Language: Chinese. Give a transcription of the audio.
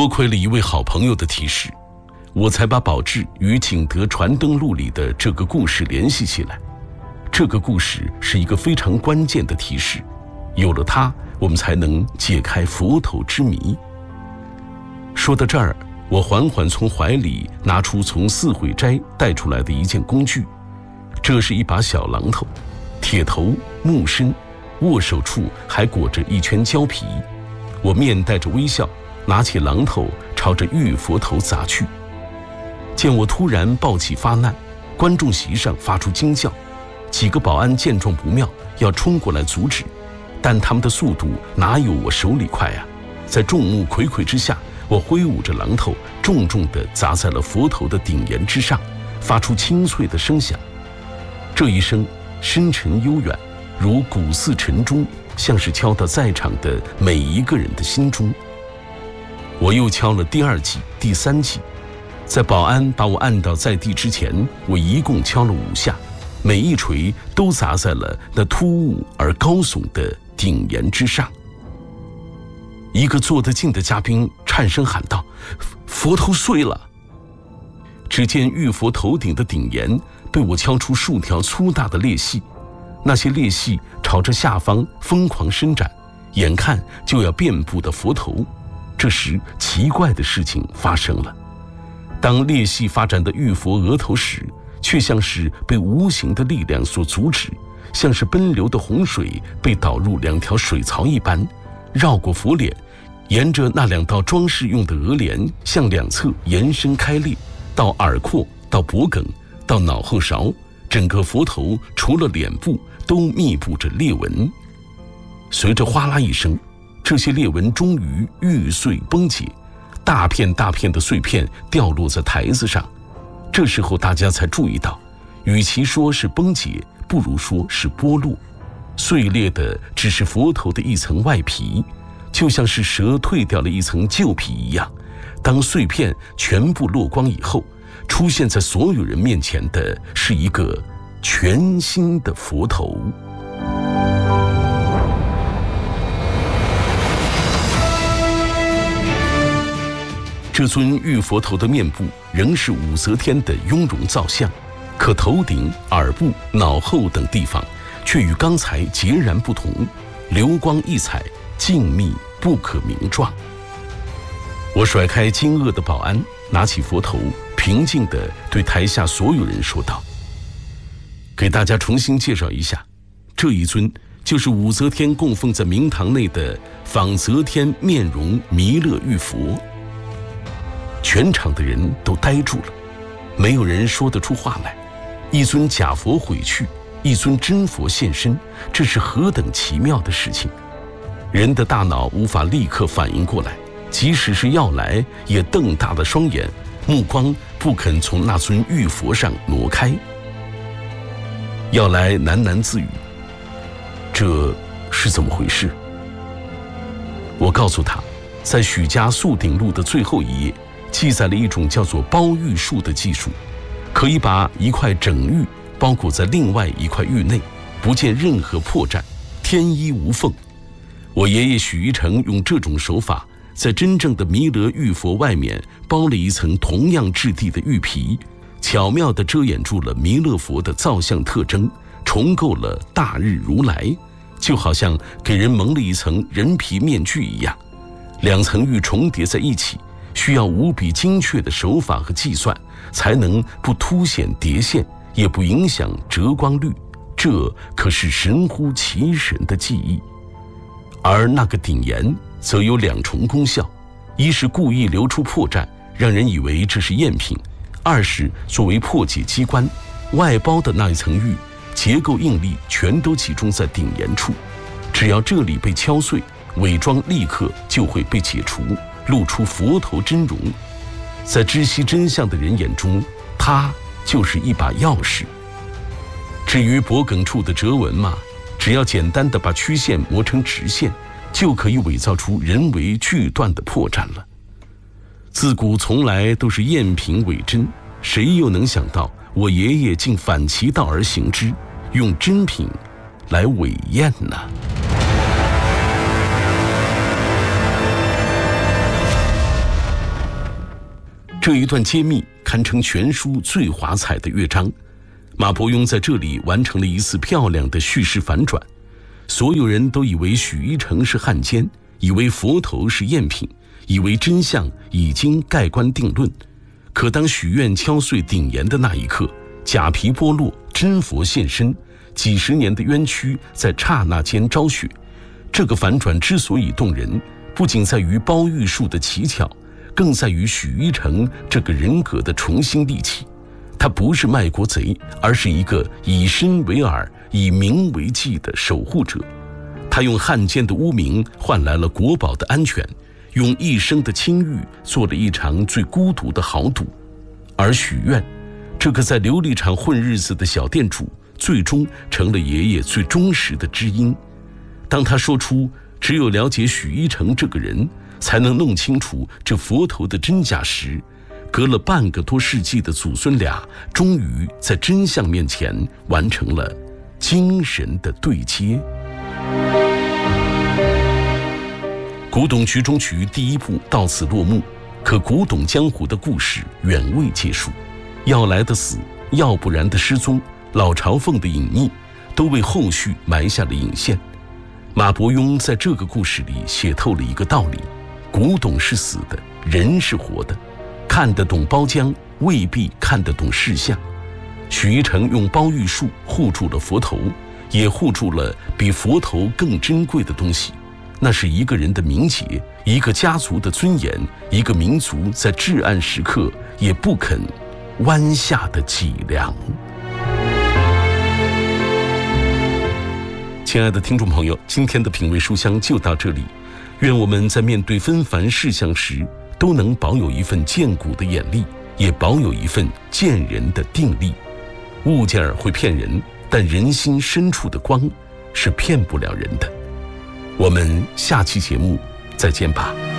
多亏了一位好朋友的提示，我才把宝志与景德传灯录里的这个故事联系起来。这个故事是一个非常关键的提示，有了它，我们才能解开佛头之谜。说到这儿，我缓缓从怀里拿出从四会斋带出来的一件工具，这是一把小榔头，铁头木身，握手处还裹着一圈胶皮。我面带着微笑，拿起榔头朝着玉佛头砸去。见我突然暴起发难，观众席上发出惊叫，几个保安见状不妙，要冲过来阻止，但他们的速度哪有我手里快啊！在众目睽睽之下，我挥舞着榔头，重重地砸在了佛头的顶檐之上，发出清脆的声响。这一声深沉悠远，如鼓似晨钟，像是敲到在场的每一个人的心中。我又敲了第二记、第三记，在保安把我按倒在地之前，我一共敲了5下，每一锤都砸在了那突兀而高耸的顶檐之上。一个坐得近的嘉宾颤声喊道：“佛头碎了！”只见玉佛头顶的顶檐被我敲出数条粗大的裂隙，那些裂隙朝着下方疯狂伸展，眼看就要遍布的佛头。这时奇怪的事情发生了，当裂隙发展的玉佛额头时，却像是被无形的力量所阻止，像是奔流的洪水被导入2条水槽一般，绕过佛脸，沿着那2道装饰用的额帘向两侧延伸开裂，到耳廓，到脖梗，到脑后勺，整个佛头除了脸部都密布着裂纹。随着哗啦一声，这些裂纹终于玉碎崩解，大片大片的碎片掉落在台子上。这时候大家才注意到，与其说是崩解，不如说是剥落。碎裂的只是佛头的一层外皮，就像是蛇蜕掉了一层旧皮一样。当碎片全部落光以后，出现在所有人面前的是一个全新的佛头。这尊玉佛头的面部仍是武则天的雍容造像，可头顶、耳部、脑后等地方却与刚才截然不同，流光溢彩，静谧不可名状。我甩开惊愕的保安，拿起佛头，平静地对台下所有人说道：“给大家重新介绍一下，这一尊就是武则天供奉在明堂内的仿则天面容弥勒玉佛。”全场的人都呆住了，没有人说得出话来。一尊假佛毁去，一尊真佛现身，这是何等奇妙的事情！人的大脑无法立刻反应过来，即使是要来，也瞪大了双眼，目光不肯从那尊玉佛上挪开。要来喃喃自语：“这是怎么回事？”我告诉他，在许家素鼎录的最后一页，记载了一种叫做包玉术的技术，可以把一块整玉包裹在另外一块玉内，不见任何破绽，天衣无缝。我爷爷许一成用这种手法，在真正的弥勒玉佛外面包了一层同样质地的玉皮，巧妙地遮掩住了弥勒佛的造像特征，重构了大日如来，就好像给人蒙了一层人皮面具一样。2层玉重叠在一起，需要无比精确的手法和计算，才能不凸显叠线，也不影响折光率，这可是神乎其神的技艺。而那个顶檐则有2重功效，一是故意留出破绽，让人以为这是赝品；二是作为破解机关，外包的那一层玉结构应力全都集中在顶檐处，只要这里被敲碎，伪装立刻就会被解除，露出佛头真容。在知悉真相的人眼中，它就是一把钥匙。至于脖梗处的折纹嘛，只要简单的把曲线磨成直线，就可以伪造出人为锯断的破绽了。自古从来都是赝品伪真，谁又能想到我爷爷竟反其道而行之，用真品来伪赝呢？ 这一段揭秘堪称全书最华彩的乐章。马伯庸在这里完成了一次漂亮的叙事反转。所有人都以为许一成是汉奸，以为佛头是赝品，以为真相已经盖棺定论。可当许愿敲碎顶檐的那一刻，假皮剥落，真佛现身，几十年的冤屈在刹那间昭雪。这个反转之所以动人，不仅在于包玉树的奇巧，更在于许一成这个人格的重新立起。他不是卖国贼，而是一个以身为饵、以名为纪的守护者。他用汉奸的污名换来了国宝的安全，用一生的清誉做了一场最孤独的豪赌。而许愿，这个在琉璃厂混日子的小店主，最终成了爷爷最忠实的知音。当他说出只有了解许一成这个人，才能弄清楚这佛头的真假时，隔了半个多世纪的祖孙俩，终于在真相面前完成了精神的对接。古董局中曲第一部到此落幕，可古董江湖的故事远未结束。要来的死，要不然的失踪，老朝奉的隐匿，都为后续埋下了引线。马伯庸在这个故事里写透了一个道理：古董是死的，人是活的。看得懂包浆，未必看得懂事相。许一成用包玉树护住了佛头，也护住了比佛头更珍贵的东西，那是一个人的名节，一个家族的尊严，一个民族在至暗时刻也不肯弯下的脊梁。亲爱的听众朋友，今天的品味书香就到这里。愿我们在面对纷繁事项时，都能保有一份见古的眼力，也保有一份见人的定力。物件会骗人，但人心深处的光是骗不了人的。我们下期节目再见吧。